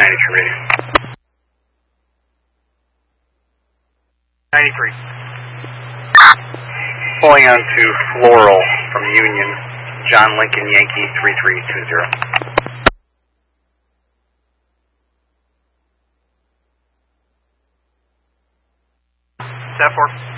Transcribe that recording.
93 radio. 93. Pulling on to Floral from Union, John Lincoln Yankee 3320. Step 4.